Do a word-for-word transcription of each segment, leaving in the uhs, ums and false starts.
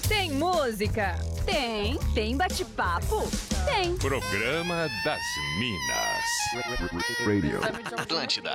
Tem música? Tem. Tem bate-papo? Tem. Programa das Minas. Radio. Atlântida.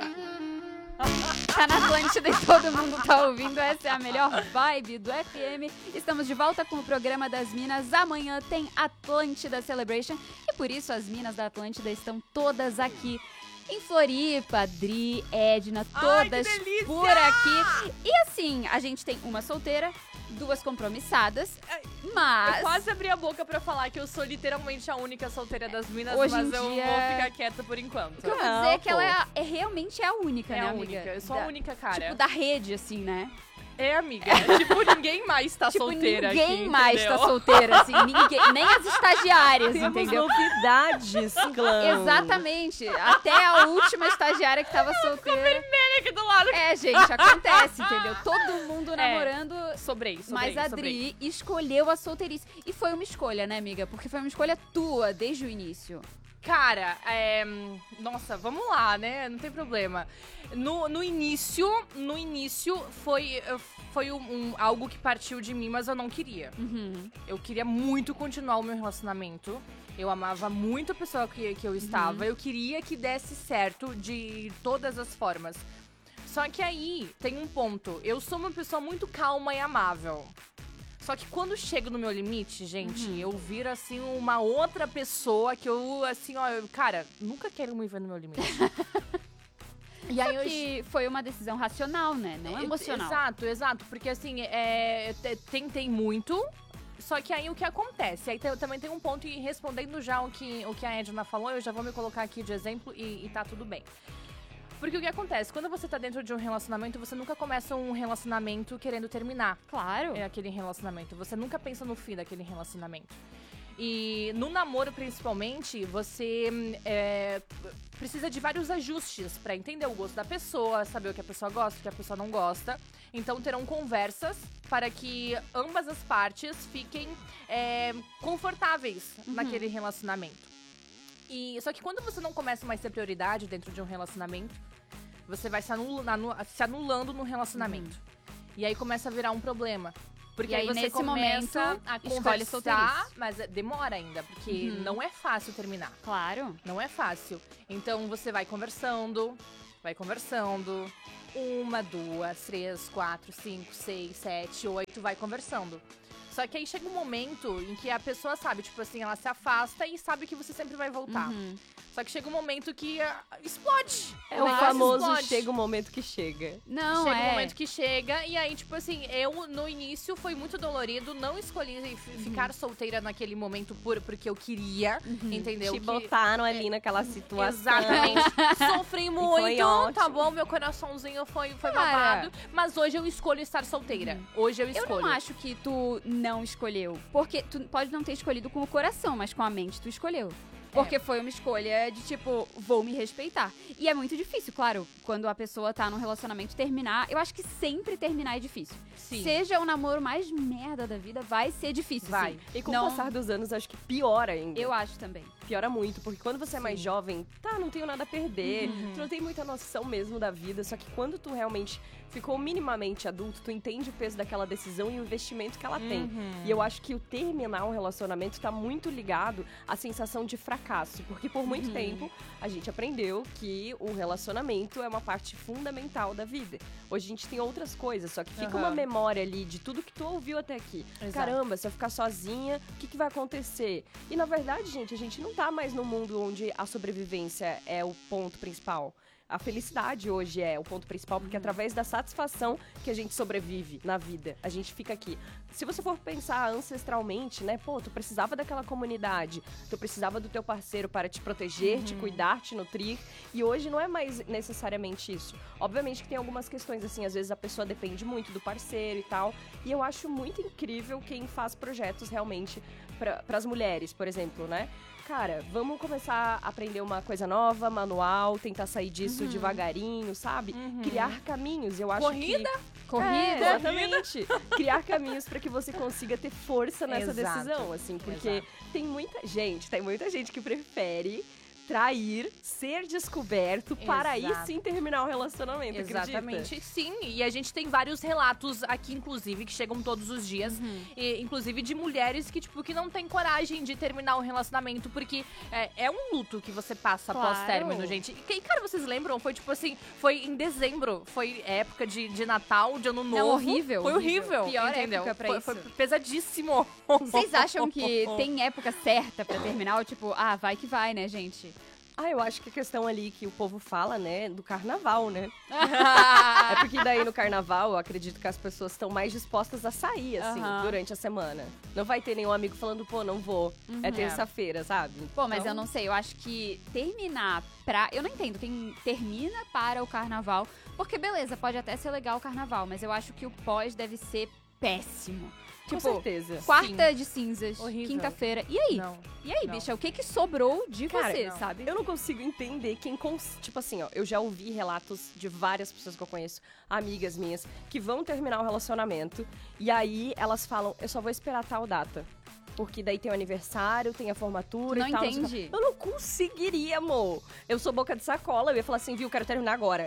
Tá na Atlântida e todo mundo tá ouvindo. Essa é a melhor vibe do F M. Estamos de volta com o programa das Minas. Amanhã tem Atlântida Celebration. E por isso as Minas da Atlântida estão todas aqui em Floripa. Dri, Edna, todas Ai, que delícia! por aqui. E assim, a gente tem uma solteira, duas compromissadas, mas... Eu quase abri a boca pra falar que eu sou literalmente a única solteira das Minas, Hoje mas em eu dia- vou ficar quieta por enquanto. Eu vou dizer que ela é, a- é realmente é a única, É né, a amiga? única, eu sou Da- a única, cara. Tipo, da rede, assim, né? É, amiga. Tipo, ninguém mais tá Tipo, solteira ninguém aqui, mais entendeu? tá solteira, assim, ninguém, nem as estagiárias, Temos entendeu? novidades, clã. Exatamente, até a última estagiária que tava solteira. Vermelha aqui do lado. É, gente, acontece, entendeu? Todo mundo namorando, Sobrei, sobrei, mas a sobrei. Dri escolheu a solteirice. E foi uma escolha, né, amiga? Porque foi uma escolha tua, desde o início. Cara, é... Nossa, vamos lá, né? Não tem problema. No, no início, no início foi, foi um, um- algo que partiu de mim, mas eu não queria. Uhum. Eu queria muito continuar o meu relacionamento. Eu amava muito a pessoa que, que eu estava. Eu queria que desse certo de todas as formas. Só que aí tem um ponto. Eu sou uma pessoa muito calma e amável. Só que quando chego no meu limite, gente, eu viro, assim, uma outra pessoa que eu, assim, ó... eu- cara, nunca quero me ver no meu limite. E Só aí eu... que foi uma decisão racional, né? Não emocional. Exato, exato. Porque, assim, é, eu te- tentei muito... Só que aí o que acontece? Aí tem- também tem um ponto, e respondendo já o que, o que a Edna falou, eu já vou me colocar aqui de exemplo e, e tá tudo bem. Porque o que acontece? Quando você tá dentro de um relacionamento, você nunca começa um relacionamento querendo terminar. Claro. É aquele relacionamento. Você nunca pensa no fim daquele relacionamento. E no namoro, principalmente, você hum, é, precisa de vários ajustes pra entender o gosto da pessoa, saber o que a pessoa gosta, o que a pessoa não gosta. Então terão conversas para que ambas as partes fiquem é, confortáveis naquele relacionamento. E, só que quando você não começa mais a ter prioridade dentro de um relacionamento, você vai se, anula- anu- se anulando no relacionamento. E aí começa a virar um problema. Porque E aí, aí, você nesse começa momento, a escolhe conversar, solteirice. mas é- demora ainda, porque Uhum. não é fácil terminar. Claro. Não é fácil. Então você vai conversando, vai conversando. Uma, duas, três, quatro, cinco, seis, sete, oito, vai conversando. Só que aí chega um momento em que a pessoa sabe, tipo assim, ela se afasta e sabe que você sempre vai voltar. Uhum. Só que chega um momento que ah, explode. É o negócio famoso explode. chega o momento que chega. Não, Chega é. um momento que chega, e aí, tipo assim, eu no início foi muito dolorido, não escolhi f- ficar solteira naquele momento por, porque eu queria, entendeu? Te Que- botaram ali naquela situação. Exatamente. Sofri foi muito, ótimo. tá bom? Meu coraçãozinho foi, foi Cara. babado. Mas hoje eu escolho estar solteira. Hoje eu Eu escolho. não acho que tu não escolheu. Porque tu pode não ter escolhido com o coração, mas com a mente tu escolheu. Porque foi uma escolha de tipo, vou me respeitar. E é muito difícil, claro, quando a pessoa tá num relacionamento terminar. Eu acho que sempre terminar é difícil. Sim. Seja o namoro mais merda da vida, vai ser difícil. Vai. sim. E com Não- o passar dos anos, acho que piora ainda. Eu acho também. Piora muito, porque quando você é mais jovem, tá, não tenho nada a perder, tu não tem muita noção mesmo da vida, só que quando tu realmente ficou minimamente adulto, tu entende o peso daquela decisão e o investimento que ela tem. E eu acho que o terminar um relacionamento tá muito ligado à sensação de fracasso, porque por muito tempo a gente aprendeu que o relacionamento é uma parte fundamental da vida. Hoje a gente tem outras coisas, só que fica Aham. uma memória ali de tudo que tu ouviu até aqui. Exato. Caramba, se eu ficar sozinha, o que, que vai acontecer? E na verdade, gente, a gente não tá mais num mundo onde a sobrevivência é o ponto principal. A felicidade hoje é o ponto principal, porque é através da satisfação que a gente sobrevive na vida. A gente fica aqui. Se você for pensar ancestralmente, né? Pô, tu precisava daquela comunidade, tu precisava do teu parceiro para te proteger, te cuidar, te nutrir. E hoje não é mais necessariamente isso. Obviamente que tem algumas questões, assim, às vezes a pessoa depende muito do parceiro e tal. E eu acho muito incrível quem faz projetos realmente para as mulheres, por exemplo, né? Cara, vamos começar a aprender uma coisa nova, manual, tentar sair disso devagarinho, sabe? Criar caminhos, eu acho Corrida? que... Corrida? É, exatamente. Criar caminhos para que você consiga ter força nessa Exato. decisão, assim, porque Exato. tem muita gente, tem muita gente que prefere trair, ser descoberto, para aí Exato. sim terminar o relacionamento, Exatamente, acredita? sim. E a gente tem vários relatos aqui, inclusive, que chegam todos os dias. Uhum. E, inclusive de mulheres que, tipo, que não tem coragem de terminar o relacionamento, porque é, é um luto que você passa Claro. após término, gente. E, cara, vocês lembram? Foi, tipo assim, foi em dezembro. Foi época de, de Natal, de Ano Novo. Não, horrível, Foi horrível, horrível. Pior entendeu? época pra foi, isso. foi pesadíssimo. Vocês acham que tem época certa pra terminar? Ou tipo, ah, vai que vai, né, gente? Ah, eu acho que a questão ali que o povo fala, né, do carnaval, né? Ah. É porque daí no carnaval, eu acredito que as pessoas estão mais dispostas a sair, assim, Aham. durante a semana. Não vai ter nenhum amigo falando, pô, não vou. É terça-feira, sabe? Pô, mas Então, eu não sei, eu acho que terminar pra... Eu não entendo quem termina para o carnaval, porque beleza, pode até ser legal o carnaval, mas eu acho que o pós deve ser péssimo. Com Tipo, certeza. quarta de cinzas, Horrível. quinta-feira. E aí? Não. E aí, Não. bicha, o que que sobrou de Cara, você, não. sabe? Eu não consigo entender quem... Cons... Tipo assim, ó, eu já ouvi relatos de várias pessoas que eu conheço, amigas minhas, que vão terminar o relacionamento e aí elas falam, eu só vou esperar tal data. Porque daí tem o aniversário, tem a formatura Não e tal. sei o que. entendi. Eu não conseguiria, amor. Eu sou boca de sacola, eu ia falar assim, viu, quero terminar agora.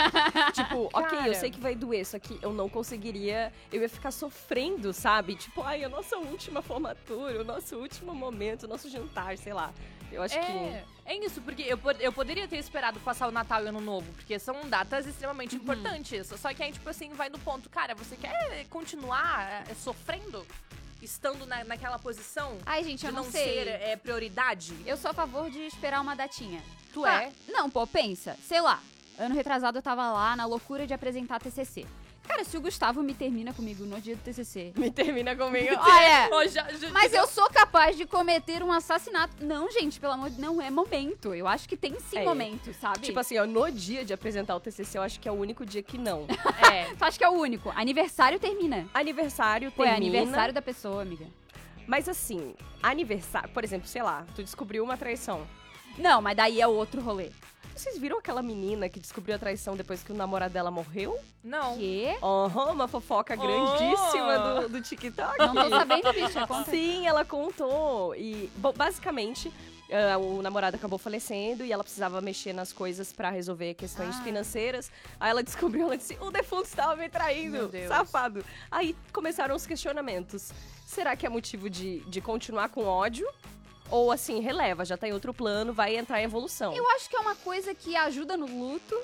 Tipo, ok, Cara. eu sei que vai doer, só que eu não conseguiria, eu ia ficar sofrendo, sabe? Tipo, ai, a nossa última formatura, o nosso último momento, o nosso jantar, sei lá. Eu acho que... É, é isso, porque eu, pod- eu poderia ter esperado passar o Natal e o Ano Novo, porque são datas extremamente importantes. Só que aí, tipo assim, vai no ponto, cara, você quer continuar é, sofrendo? Estando na, naquela posição Ai, gente, de eu não, não sei. ser é, prioridade? Eu sou a favor de esperar uma datinha. Tu Ah, é? Não, pô, pensa. Sei lá, ano retrasado eu tava lá na loucura de apresentar T C C. Cara, se o Gustavo me termina comigo no dia do T C C... Me termina comigo. Olha, Ó, já- já- mas eu sou capaz de cometer um assassinato. Não, gente, pelo amor de Deus, não é momento. Eu acho que tem sim É. momento, sabe? Tipo assim, ó, no dia de apresentar o T C C, eu acho que é o único dia que não. É. Eu acho que é o único. Aniversário termina. Aniversário Pô, é termina. aniversário da pessoa, amiga. Mas assim, aniversário... Por exemplo, sei lá, tu descobriu uma traição. Não, mas daí é outro rolê. Vocês viram aquela menina que descobriu a traição depois que o namorado dela morreu? Não. Quê? Aham, uma fofoca grandíssima do, do TikTok. Não tô sabendo, bicha. Conta. Sim, ela contou. E, bom, basicamente, ah, o namorado acabou falecendo e ela precisava mexer nas coisas pra resolver questões Ah. financeiras. Aí ela descobriu, ela disse, o defunto estava me traindo, Meu Deus. safado. Aí começaram os questionamentos. Será que é motivo de, de continuar com ódio? Ou assim, releva, já tá em outro plano, vai entrar em evolução. Eu acho que é uma coisa que ajuda no luto,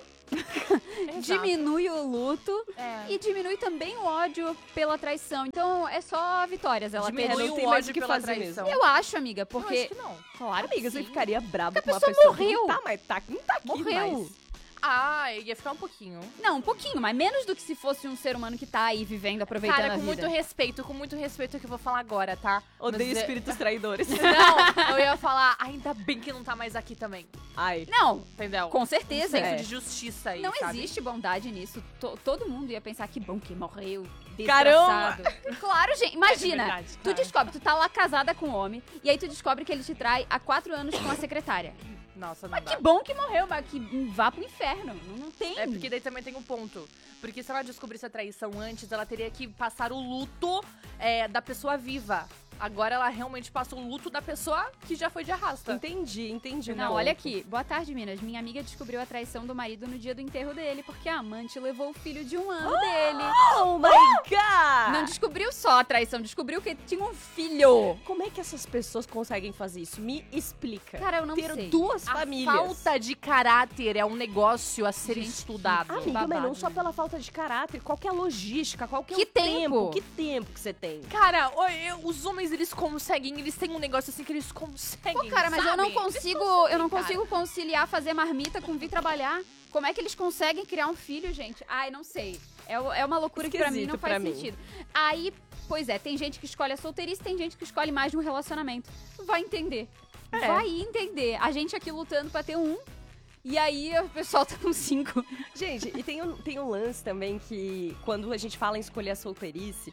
Exato. diminui o luto É. e diminui também o ódio pela traição. Então é só vitórias ela Diminui ter. não o tem mais ódio o que pela fazer traição. mesmo. Eu acho, amiga, Eu porque. acho que não. Claro, que Amiga, você sim. ficaria braba com uma pessoa pessoa que morreu. não tá, mais, tá, não tá aqui Morreu. mais. Ah, ia ficar um pouquinho. Não, um pouquinho, mas menos do que se fosse um ser humano que tá aí vivendo, aproveitando Cara, a com vida. muito respeito, com muito respeito o que eu vou falar agora, tá? Odeio Mas é- espíritos traidores. Não, eu ia falar, ainda bem que não tá mais aqui também. Ai. Não, Entendeu? com certeza. Senso É. de justiça aí, Não sabe? existe bondade nisso. To- todo mundo ia pensar que bom que morreu. Caramba! Desgraçado. Claro, gente. Imagina. É verdade, tu cara. descobre, tu tá lá casada com um homem, e aí tu descobre que ele te trai há quatro anos com a secretária. Nossa, não Mas dá. que bom que morreu, mas que vá pro inferno. Não, não tem. É porque daí também tem um ponto. Porque se ela descobrisse a traição antes, ela teria que passar o luto é, da pessoa viva. Agora ela realmente passa o luto da pessoa que já foi de arrasta. Entendi, entendi. o Não, ponto. olha aqui. Boa tarde, Minas. Minha amiga descobriu a traição do marido no dia do enterro dele, porque a amante levou o filho de um ano dele. Oh my god! Não descobriu só a traição, descobriu que tinha um filho. Como é que essas pessoas conseguem fazer isso? Me explica. Cara, eu não Ter sei. duas A famílias. falta de caráter é um negócio a ser Gente, estudado. Amiga, babado, mas não só né? pela falta de caráter, qual que é a logística, qual que é Que o tempo? tempo? Que tempo que você tem? Cara, ó, eu- os homens, eles conseguem, eles têm um negócio assim que eles conseguem, Pô, cara, mas eu não sabe? Eles consigo, conseguem, eu não cara. consigo conciliar fazer marmita com vir trabalhar. Como é que eles conseguem criar um filho, gente? Ai, não sei. É, o- é uma loucura que pra mim não Esquisito faz pra mim. sentido. Aí, pois é, tem gente que escolhe a solteirice, tem gente que escolhe mais de um relacionamento. Vai entender. É. Vai entender. A gente aqui lutando pra ter um, e aí o pessoal tá com cinco. Gente, e tem um, tem um lance também que, quando a gente fala em escolher a solteirice,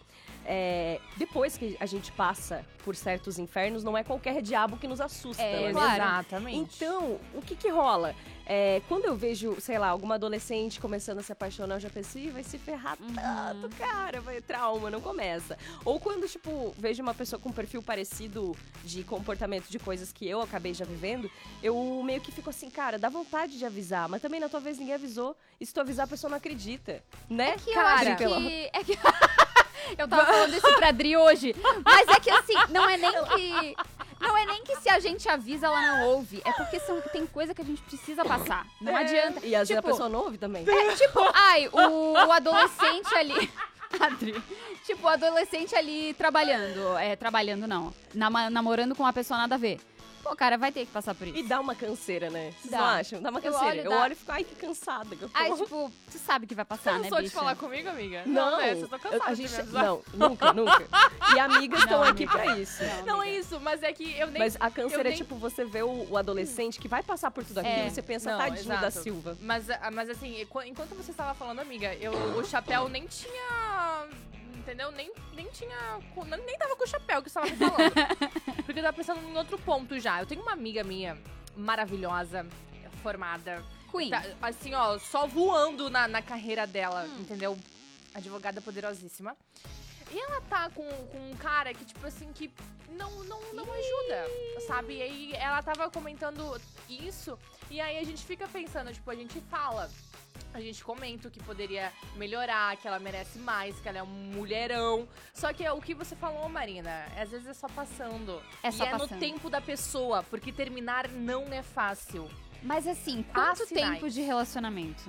é, depois que a gente passa por certos infernos, não é qualquer diabo que nos assusta. É, não é claro. mesmo? Exatamente. Então, o que que rola? É, quando eu vejo, sei lá, alguma adolescente começando a se apaixonar, eu já penso, ih, vai se ferrar Uhum. tanto, cara, vai trauma, não começa. Ou quando, tipo, vejo uma pessoa com um perfil parecido de comportamento de coisas que eu acabei já vivendo, eu meio que fico assim, cara, dá vontade de avisar, mas também na tua vez ninguém avisou. E se tu avisar, a pessoa não acredita, né? É que eu cara? acho que... É que... eu tava falando isso pra Dri hoje. Mas é que assim, não é nem que... Não é nem que se a gente avisa, ela não ouve. É porque são, tem coisa que a gente precisa passar. Não É. adianta. E às vezes Tipo, a pessoa não ouve também. É, tipo, ai, o, o adolescente ali... Adri. Tipo, o adolescente ali trabalhando. É, trabalhando não. Nama- namorando com uma pessoa nada a ver. Pô, cara, vai ter que passar por isso. E dá uma canseira, né? Vocês Dá. não acham? Dá uma Eu canseira. olho, Eu dá. olho e fico, ai, que cansada que eu tô. Ai, tipo, tu sabe que vai passar, Você não né, sou de bicha? falar comigo, amiga? Não, né? Vocês estão eu- cansados a de gente, me avisar. não, nunca, nunca. E amigas estão Não, aqui amiga. pra isso. Não é amiga. isso, mas é que eu nem... Mas a canseira eu é nem- tipo você vê o, o adolescente que vai passar por tudo aquilo É. e você pensa, Não, tadinho da exato. Silva. Mas, ah, mas assim, enqu- enquanto você estava falando, amiga, eu, o chapéu nem tinha... Entendeu? Nem, nem tinha... co- Nem nem tava com o chapéu que você estava me falando. Porque eu tava pensando em outro ponto já. Eu tenho uma amiga minha, maravilhosa, formada. Queen. Tá, assim, ó, só voando na, na carreira dela, entendeu? Advogada poderosíssima. E ela tá com, com um cara que, tipo assim, que não, não, não ajuda, sabe? E aí ela tava comentando isso, e aí a gente fica pensando, tipo, a gente fala, a gente comenta o que poderia melhorar, que ela merece mais, que ela é um mulherão. Só que é o que você falou, Marina, às vezes é só passando. É só e é passando. no tempo da pessoa, porque terminar não é fácil. Mas assim, Há quanto sinais. tempo de relacionamento?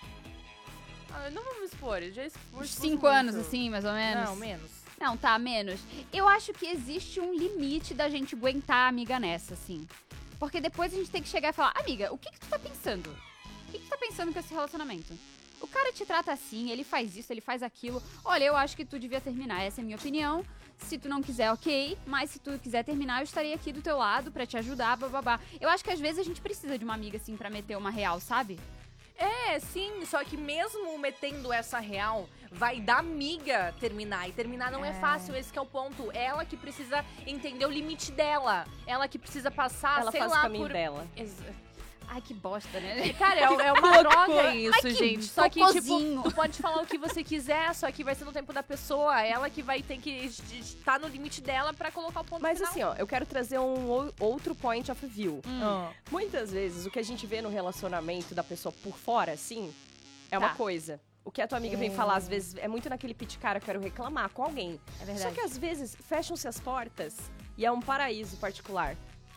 Ah, não vamos expor, eu já expus. Uns expus cinco muito. anos, assim, mais ou menos? Não, menos. Não, tá, menos. Eu acho que existe um limite da gente aguentar a amiga nessa, assim. Porque depois a gente tem que chegar e falar, amiga, o que que tu tá pensando? O que que tu tá pensando com esse relacionamento? O cara te trata assim, ele faz isso, ele faz aquilo. Olha, eu acho que tu devia terminar, essa é a minha opinião. Se tu não quiser, ok. Mas se tu quiser terminar, eu estarei aqui do teu lado pra te ajudar, bababá. Eu acho que às vezes a gente precisa de uma amiga, assim, pra meter uma real, sabe? É, sim, só que mesmo metendo essa real, vai da amiga terminar. E terminar não é, É. fácil, esse que é o ponto. Ela que precisa entender o limite dela. Ela que precisa passar, Ela sei faz lá, o caminho por... dela. Ex- Ai, que bosta, né? Cara, é, é uma droga isso, que gente. Só que, cocôzinho. tipo, tu pode falar o que você quiser, só que vai ser no tempo da pessoa. Ela que vai ter que estar no limite dela pra colocar o ponto Mas final. assim, ó, eu quero trazer um ou- outro point of view. Ah. Muitas vezes, o que a gente vê no relacionamento da pessoa por fora, assim, é Tá. uma coisa. O que a tua amiga vem falar, às vezes, é muito naquele pit cara, eu quero reclamar com alguém. É Só verdade. que às vezes, fecham-se as portas e é um paraíso particular.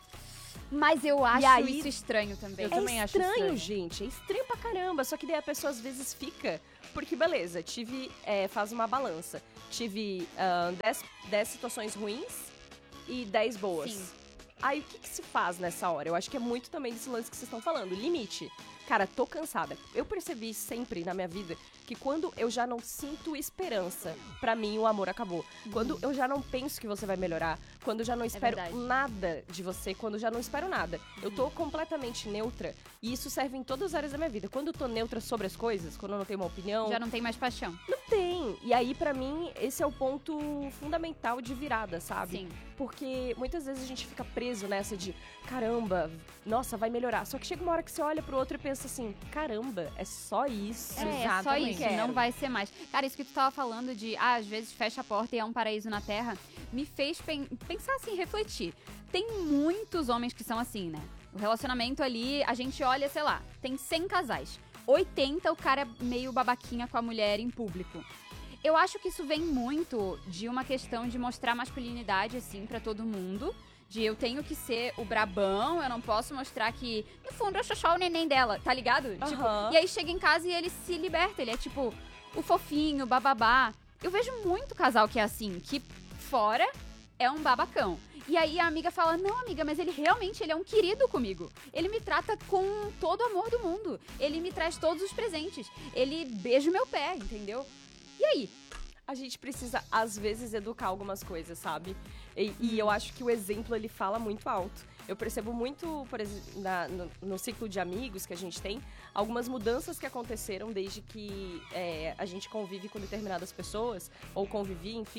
Mas eu acho aí- isso estranho também. Eu é também acho estranho, estranho. gente. É estranho pra caramba. Só que daí a pessoa às vezes fica. Porque, beleza, tive. é, faz uma balança. Tive ahn, dez dez situações ruins e dez boas. Sim. Aí o que, que se faz nessa hora? Eu acho que é muito também desse lance que vocês estão falando. Limite. Cara, tô cansada. Eu percebi sempre na minha vida que quando eu já não sinto esperança, pra mim o amor acabou. Quando eu já não penso que você vai melhorar, quando eu já não espero verdade. nada de você, quando eu já não espero nada. Eu tô completamente neutra e isso serve em todas as áreas da minha vida. Quando eu tô neutra sobre as coisas, quando eu não tenho uma opinião, Já não tem mais paixão. não tem. E aí, pra mim, esse é o ponto fundamental de virada, sabe? Sim. Porque muitas vezes a gente fica preso nessa de caramba, nossa, vai melhorar. Só que chega uma hora que você olha pro outro e pensa assim, caramba, é só isso. É, é só Exatamente. isso, Quero. não vai ser mais. Cara, isso que tu tava falando de, ah, às vezes fecha a porta e é um paraíso na Terra, me fez pen- pensar assim, refletir. Tem muitos homens que são assim, né? O relacionamento ali, a gente olha, sei lá, tem cem casais. oitenta o cara é meio babaquinha com a mulher em público. Eu acho que isso vem muito de uma questão de mostrar masculinidade, assim, pra todo mundo. De eu tenho que ser o brabão, eu não posso mostrar que, no fundo, eu sou só o neném dela, tá ligado? Tipo, Aham. e aí chega em casa e ele se liberta, ele é tipo o fofinho, o bababá. Eu vejo muito casal que é assim, que fora é um babacão. E aí a amiga fala, não amiga, mas ele realmente ele é um querido comigo. Ele me trata com todo o amor do mundo. Ele me traz todos os presentes. Ele beija o meu pé, entendeu? E aí? A gente precisa, às vezes, educar algumas coisas, sabe? E, e eu acho que o exemplo, ele fala muito alto. Eu percebo muito, por exemplo, na- no, no ciclo de amigos que a gente tem, algumas mudanças que aconteceram desde que é, a gente convive com determinadas pessoas, ou convivi, enfim,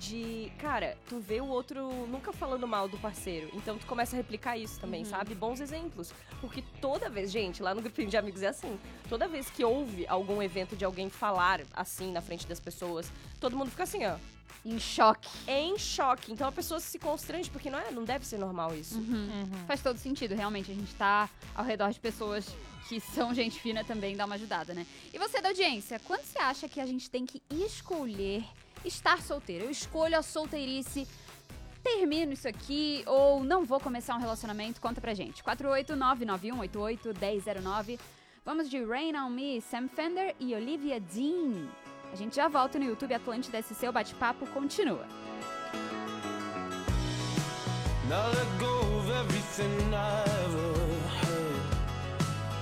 de, cara, tu vê o outro nunca falando mal do parceiro. Então tu começa a replicar isso também, Uhum. sabe? Bons exemplos. Porque toda vez, gente, lá no grupinho de amigos é assim. Toda vez que houve algum evento de alguém falar assim na frente das pessoas, todo mundo fica assim, ó. Em choque. Em choque. Então a pessoa se constrange, porque não, é, não deve ser normal isso. Uhum. Faz todo sentido, realmente. A gente tá ao redor de pessoas que são gente fina também, dá uma ajudada, né? E você da audiência, quando você acha que a gente tem que escolher estar solteiro? Eu escolho a solteirice, termino isso aqui ou não vou começar um relacionamento? Conta pra gente. quatro oito nove nove um oito oito um zero zero nove. Vamos de Rain On Me, Sam Fender e Olivia Dean. A gente já volta no YouTube Atlântida S C, o bate-papo continua. Now let go of everything I